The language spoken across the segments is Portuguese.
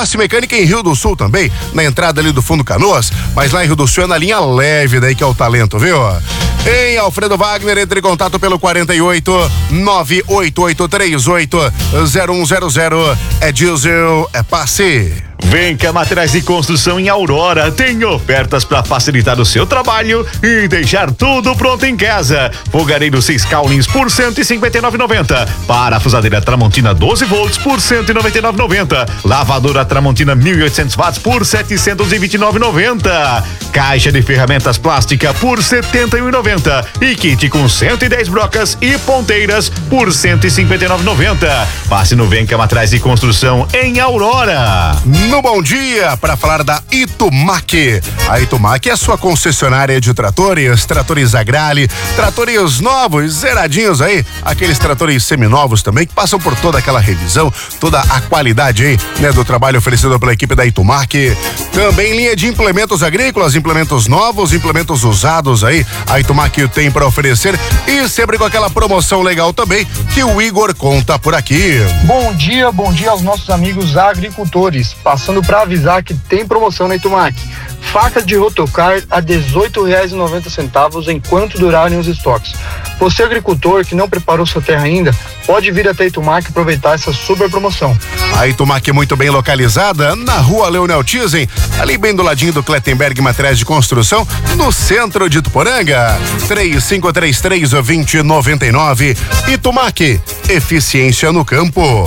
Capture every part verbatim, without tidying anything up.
Passe Mecânica em Rio do Sul também, na entrada ali do Fundo Canoas, mas lá em Rio do Sul é na linha leve, daí que é o talento, viu? Em Alfredo Wagner, entre em contato pelo quarenta e oito, nove oito oito três oito, zero um zero zero. É diesel, é passe. Vem cá, Materiais de Construção em Aurora. Tem ofertas para facilitar o seu trabalho e deixar tudo pronto em casa. Fogareiro seis Caulins por cento e cinquenta e nove reais e noventa centavos. Parafusadeira Tramontina doze volts por cento e noventa e nove reais e noventa centavos. Lavadora Tramontina mil e oitocentos watts por setecentos e vinte e nove reais e noventa centavos. Caixa de ferramentas plástica por setenta e um reais e noventa centavos. E kit com cento e dez brocas e ponteiras por cento e cinquenta e nove reais e noventa centavos. Passe no Vem cá, Materiais de Construção em Aurora. No Bom Dia, para falar da Itumac. A Itumac é a sua concessionária de tratores, tratores Agrale, tratores novos, zeradinhos aí, aqueles tratores seminovos também, que passam por toda aquela revisão, toda a qualidade aí, né, do trabalho oferecido pela equipe da Itumac. Também linha de implementos agrícolas, implementos novos, implementos usados aí, a Itumac tem para oferecer e sempre com aquela promoção legal também, que o Igor conta por aqui. Bom dia, bom dia aos nossos amigos agricultores. Passando para avisar que tem promoção na Itumac. Faca de rotocar a dezoito reais e noventa centavos enquanto durarem os estoques. Você, agricultor que não preparou sua terra ainda, pode vir até a Itumac e aproveitar essa super promoção. A Itumac é muito bem localizada na rua Leonel Tizen, ali bem do ladinho do Clettenberg Materiais de Construção, no centro de Tuporanga. três cinco três três, dois zero nove nove. Itumac, eficiência no campo.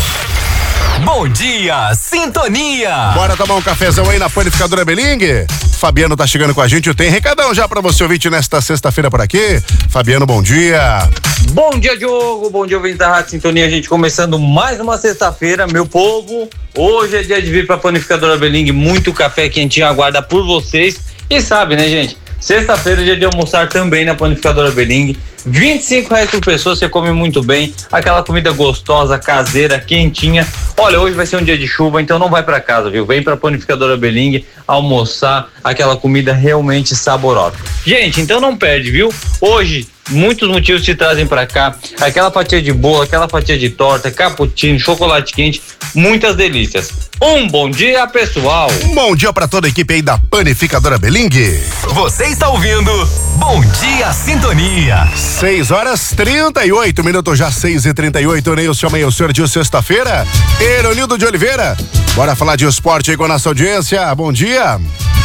Bom dia, sintonia. Bora tomar um cafezão aí na Panificadora Beling? Fabiano tá chegando com a gente, tem recadão já pra você ouvinte nesta sexta-feira por aqui. Fabiano, bom dia. Bom dia, Diogo, bom dia, ouvinte da Rádio Sintonia, a gente começando mais uma sexta-feira, meu povo. Hoje é dia de vir pra Panificadora Beling, muito café quentinho aguarda por vocês. E sabe, né, gente? Sexta-feira é dia de almoçar também na Panificadora Beling. vinte e cinco reais por pessoa, você come muito bem. Aquela comida gostosa, caseira, quentinha. Olha, hoje vai ser um dia de chuva, então não vai pra casa, viu? Vem pra Panificadora Beling almoçar aquela comida realmente saborosa. Gente, então não perde, viu? Hoje, muitos motivos te trazem pra cá. Aquela fatia de bolo, aquela fatia de torta, cappuccino, chocolate quente, muitas delícias. Um bom dia, pessoal. Um bom dia pra toda a equipe aí da Panificadora Beling. Você está ouvindo Bom Dia Sintonia. seis horas trinta e oito minutos, já seis e trinta e oito, Neilson Meio, senhor de sexta-feira. Eronildo de Oliveira. Bora falar de esporte aí com a nossa audiência. Bom dia.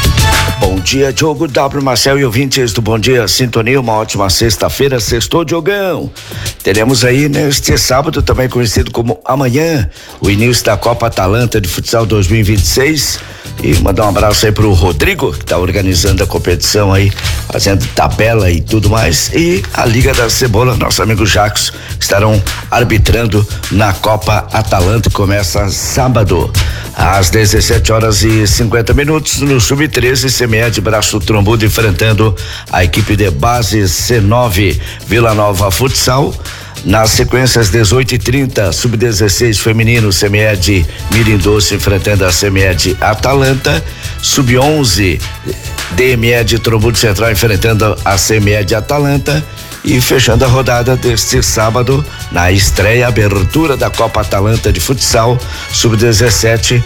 Bom dia, Diogo, W. Marcel e ouvintes do Bom Dia Sintonia, uma ótima sexta-feira, sextou, Diogão. Teremos aí neste sábado, também conhecido como amanhã, o início da Copa Atalanta de Futsal dois mil e vinte e seis. E mandar um abraço aí pro Rodrigo, que tá organizando a competição aí, fazendo tabela e tudo mais. E a Liga da Cebola, nosso amigo Jacos, estarão arbitrando na Copa Atalanta, que começa sábado, às dezessete horas e cinquenta minutos, no sub treze, C M E de Braço Trombudo, enfrentando a equipe de base C nove Vila Nova Futsal. Nas sequências, dezoito e trinta, sub dezesseis feminino, C M E de Mirim Doce enfrentando a C M E de Atalanta. sub onze, D M E de Trombudo Central enfrentando a C M E de Atalanta. E fechando a rodada deste sábado, na estreia, abertura da Copa Atalanta de Futsal, sub dezessete,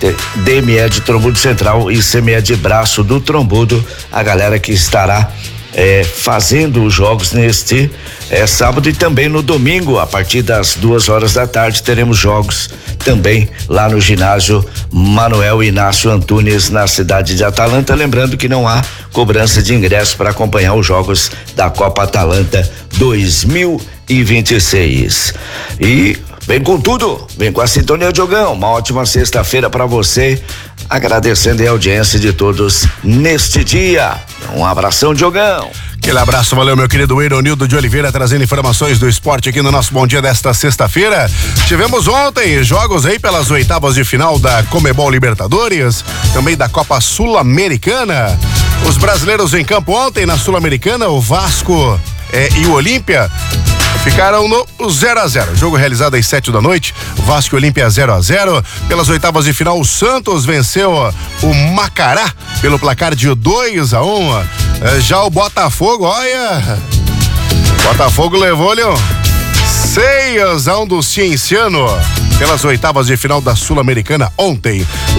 D M E de Trombudo Central e C M E de Braço do Trombudo, a galera que estará É, fazendo os jogos neste é, sábado e também no domingo, a partir das duas horas da tarde, teremos jogos também lá no ginásio Manuel Inácio Antunes, na cidade de Atalanta. Lembrando que não há cobrança de ingresso para acompanhar os jogos da Copa Atalanta dois mil e vinte e seis. E vem com tudo, vem com a Sintonia, Diogão. Uma ótima sexta-feira para você. Agradecendo a audiência de todos neste dia. Um abração, Diogão. Aquele abraço, valeu, meu querido Eronildo de Oliveira, trazendo informações do esporte aqui no nosso Bom Dia desta sexta-feira. Tivemos ontem jogos aí pelas oitavas de final da Comebol Libertadores, também da Copa Sul-Americana. Os brasileiros em campo ontem na Sul-Americana, o Vasco é, e o Olímpia ficaram no zero a zero. Jogo realizado às sete da noite, Vasco e Olímpia zero a zero. Pelas oitavas de final, o Santos venceu o Macará pelo placar de dois a um. Já o Botafogo, olha, Botafogo levou-lhe seis a um do Cienciano pelas oitavas de final da Sul-Americana ontem.